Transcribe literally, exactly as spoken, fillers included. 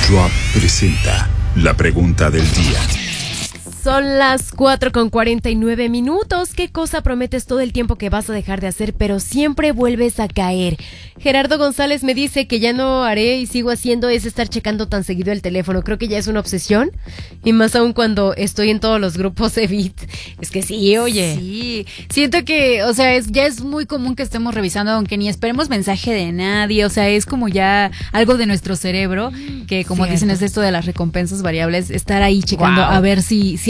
Drop presenta la pregunta del día. Son las cuatro con cuarenta y nueve minutos. ¿Qué cosa prometes todo el tiempo que vas a dejar de hacer, pero siempre vuelves a caer? Gerardo González me dice que ya no haré y sigo haciendo es estar checando tan seguido el teléfono. Creo que ya es una obsesión. Y más aún cuando estoy en todos los grupos de Beat. Es que sí, oye. Sí, siento que, o sea, es, ya es muy común que estemos revisando, aunque ni esperemos mensaje de nadie. O sea, es como ya algo de nuestro cerebro, que como Cierto. dicen es esto de las recompensas variables, estar ahí checando Wow. a ver si... si